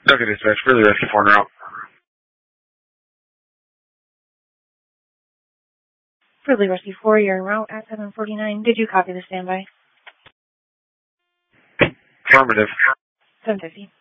Okay, dispatch. Really rescue 4 en route. Ridley Rescue 4, you're en route at 749. Did you copy the standby? Affirmative. 750.